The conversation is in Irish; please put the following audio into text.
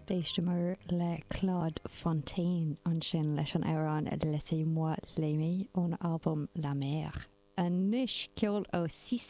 Déistimir le Claude Fontaine an sin leis an érán Laissez-moi l'aimer ón album La Mer. An níis ceol ó